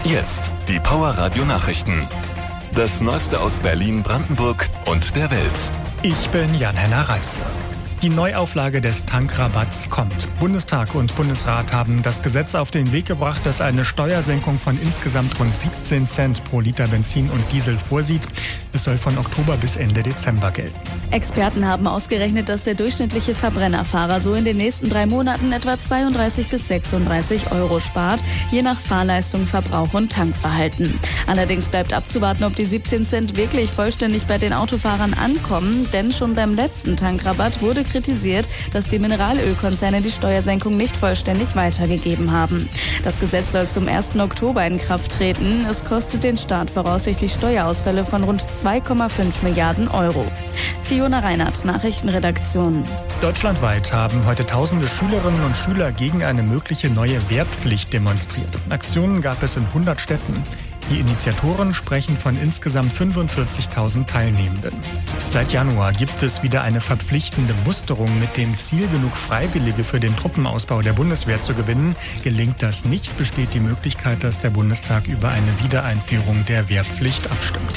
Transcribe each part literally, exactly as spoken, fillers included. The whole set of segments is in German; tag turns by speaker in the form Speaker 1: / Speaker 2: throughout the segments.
Speaker 1: Jetzt die Power Radio Nachrichten. Das Neueste aus Berlin, Brandenburg und der Welt.
Speaker 2: Ich bin Jan-Henner Reitze. Die Neuauflage des Tankrabatts kommt. Bundestag und Bundesrat haben das Gesetz auf den Weg gebracht, das eine Steuersenkung von insgesamt rund siebzehn Cent pro Liter Benzin und Diesel vorsieht. Es soll von Oktober bis Ende Dezember gelten.
Speaker 3: Experten haben ausgerechnet, dass der durchschnittliche Verbrennerfahrer so in den nächsten drei Monaten etwa zweiunddreißig bis sechsunddreißig Euro spart, je nach Fahrleistung, Verbrauch und Tankverhalten. Allerdings bleibt abzuwarten, ob die siebzehn Cent wirklich vollständig bei den Autofahrern ankommen, denn schon beim letzten Tankrabatt wurde kritisiert, dass die Mineralölkonzerne die Steuersenkung nicht vollständig weitergegeben haben. Das Gesetz soll zum ersten Oktober in Kraft treten. Es kostet den Staat voraussichtlich Steuerausfälle von rund zwei Komma fünf Milliarden Euro. Fiona Reinhardt, Nachrichtenredaktion.
Speaker 2: Deutschlandweit haben heute tausende Schülerinnen und Schüler gegen eine mögliche neue Wehrpflicht demonstriert. Aktionen gab es in hundert Städten. Die Initiatoren sprechen von insgesamt fünfundvierzigtausend Teilnehmenden. Seit Januar gibt es wieder eine verpflichtende Musterung mit dem Ziel, genug Freiwillige für den Truppenausbau der Bundeswehr zu gewinnen. Gelingt das nicht, besteht die Möglichkeit, dass der Bundestag über eine Wiedereinführung der Wehrpflicht abstimmt.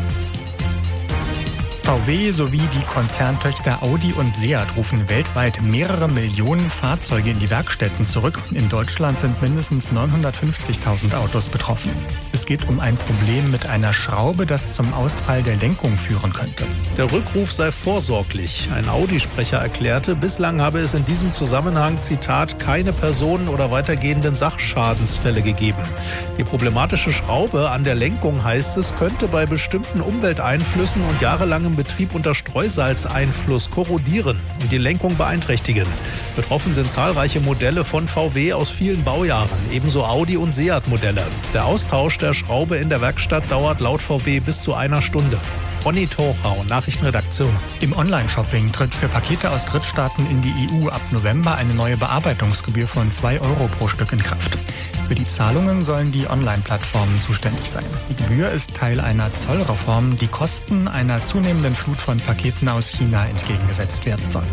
Speaker 2: V W sowie die Konzerntöchter Audi und Seat rufen weltweit mehrere Millionen Fahrzeuge in die Werkstätten zurück. In Deutschland sind mindestens neunhundertfünfzigtausend Autos betroffen. Es geht um ein Problem mit einer Schraube, das zum Ausfall der Lenkung führen könnte.
Speaker 4: Der Rückruf sei vorsorglich. Ein Audi-Sprecher erklärte, bislang habe es in diesem Zusammenhang, Zitat, keine Personen- oder weitergehenden Sachschadensfälle gegeben. Die problematische Schraube an der Lenkung, heißt es, könnte bei bestimmten Umwelteinflüssen und jahrelangem Betrieb unter Streusalzeinfluss korrodieren und die Lenkung beeinträchtigen. Betroffen sind zahlreiche Modelle von V W aus vielen Baujahren, ebenso Audi- und Seat-Modelle. Der Austausch der Schraube in der Werkstatt dauert laut V W bis zu einer Stunde. Ronny Tochau, Nachrichtenredaktion.
Speaker 2: Im Online-Shopping tritt für Pakete aus Drittstaaten in die E U ab November eine neue Bearbeitungsgebühr von zwei Euro pro Stück in Kraft. Für die Zahlungen sollen die Online-Plattformen zuständig sein. Die Gebühr ist Teil einer Zollreform, die Kosten einer zunehmenden Flut von Paketen aus China entgegengesetzt werden soll.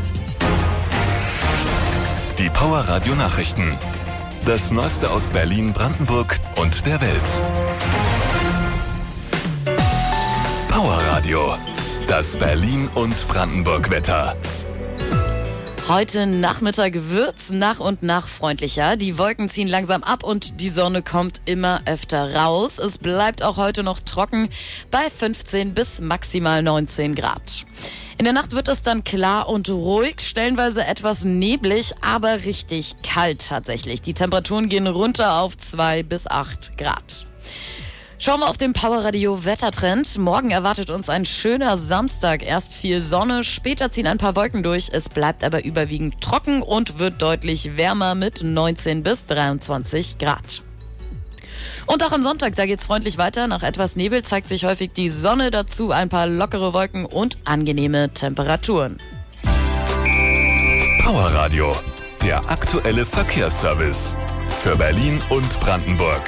Speaker 1: Die Power Radio Nachrichten. Das Neueste aus Berlin, Brandenburg und der Welt. Power Radio. Das Berlin und Brandenburg Wetter.
Speaker 5: Heute Nachmittag wird's nach und nach freundlicher. Die Wolken ziehen langsam ab und die Sonne kommt immer öfter raus. Es bleibt auch heute noch trocken bei fünfzehn bis maximal neunzehn Grad. In der Nacht wird es dann klar und ruhig, stellenweise etwas neblig, aber richtig kalt tatsächlich. Die Temperaturen gehen runter auf zwei bis acht Grad. Schauen wir auf den Powerradio Wettertrend. Morgen erwartet uns ein schöner Samstag. Erst viel Sonne, später ziehen ein paar Wolken durch. Es bleibt aber überwiegend trocken und wird deutlich wärmer mit neunzehn bis dreiundzwanzig Grad. Und auch am Sonntag, da geht's freundlich weiter. Nach etwas Nebel zeigt sich häufig die Sonne, dazu ein paar lockere Wolken und angenehme Temperaturen.
Speaker 1: Powerradio, der aktuelle Verkehrsservice für Berlin und Brandenburg.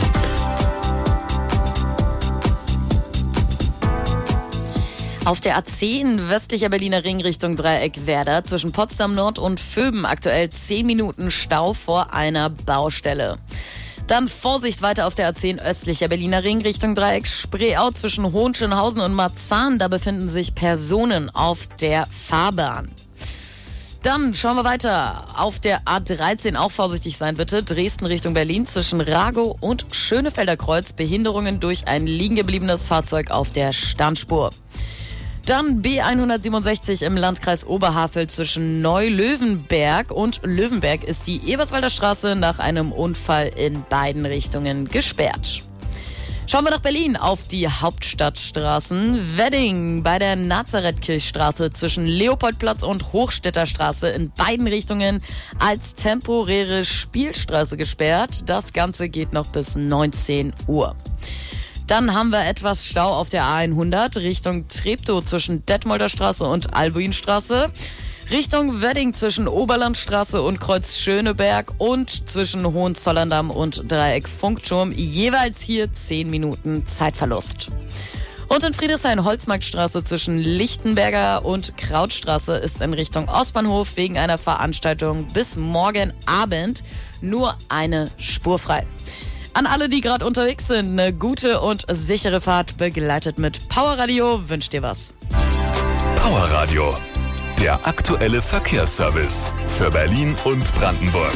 Speaker 5: Auf der A zehn westlicher Berliner Ring Richtung Dreieck Werder zwischen Potsdam Nord und Vöben aktuell zehn Minuten Stau vor einer Baustelle. Dann Vorsicht weiter auf der A zehn östlicher Berliner Ring Richtung Dreieck Spreeau zwischen Hohenschönhausen und Marzahn. Da befinden sich Personen auf der Fahrbahn. Dann schauen wir weiter. Auf der A dreizehn auch vorsichtig sein bitte. Dresden Richtung Berlin zwischen Ragow und Schönefelder Kreuz. Behinderungen durch ein liegengebliebenes Fahrzeug auf der Standspur. Dann B hundertsiebenundsechzig im Landkreis Oberhavel zwischen Neu-Löwenberg und Löwenberg ist die Eberswalder Straße nach einem Unfall in beiden Richtungen gesperrt. Schauen wir nach Berlin auf die Hauptstadtstraßen. Wedding bei der Nazarethkirchstraße zwischen Leopoldplatz und Hochstädter Straße in beiden Richtungen als temporäre Spielstraße gesperrt. Das Ganze geht noch bis neunzehn Uhr. Dann haben wir etwas Stau auf der A hundert Richtung Treptow zwischen Detmolder Straße und Albuinstraße. Richtung Wedding zwischen Oberlandstraße und Kreuz Schöneberg und zwischen Hohenzollern-Damm und Dreieck Funkturm. Jeweils hier zehn Minuten Zeitverlust. Und in Friedrichshain-Holzmarktstraße zwischen Lichtenberger und Krautstraße ist in Richtung Ostbahnhof wegen einer Veranstaltung bis morgen Abend nur eine Spur frei. An alle, die gerade unterwegs sind, eine gute und sichere Fahrt, begleitet mit Powerradio. Wünscht dir was.
Speaker 1: Powerradio, der aktuelle Verkehrsservice für Berlin und Brandenburg.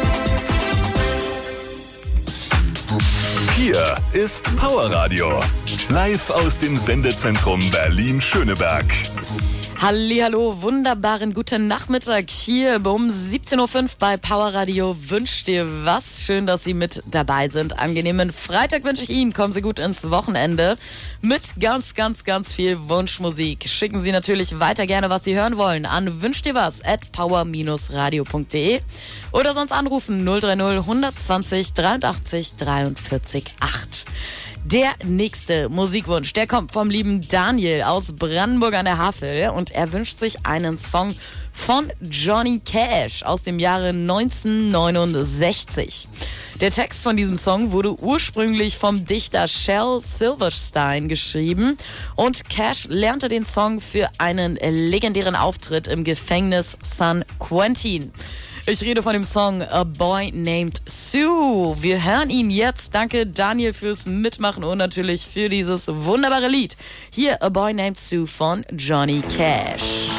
Speaker 1: Hier ist Powerradio, live aus dem Sendezentrum Berlin-Schöneberg.
Speaker 5: Hallihallo, wunderbaren guten Nachmittag hier um siebzehn Uhr fünf bei Powerradio. Wünscht dir was? Schön, dass Sie mit dabei sind. Angenehmen Freitag wünsche ich Ihnen. Kommen Sie gut ins Wochenende mit ganz, ganz, ganz viel Wunschmusik. Schicken Sie natürlich weiter gerne, was Sie hören wollen, an wünscht dir was at power radio punkt de oder sonst anrufen null drei null hundertzwanzig dreiundachtzig dreiundvierzig acht. Der nächste Musikwunsch, der kommt vom lieben Daniel aus Brandenburg an der Havel und er wünscht sich einen Song von Johnny Cash aus dem Jahre neunzehnhundertneunundsechzig. Der Text von diesem Song wurde ursprünglich vom Dichter Shel Silverstein geschrieben und Cash lernte den Song für einen legendären Auftritt im Gefängnis San Quentin. Ich rede von dem Song A Boy Named Sue. Wir hören ihn jetzt. Danke Daniel fürs Mitmachen und natürlich für dieses wunderbare Lied. Hier A Boy Named Sue von Johnny Cash.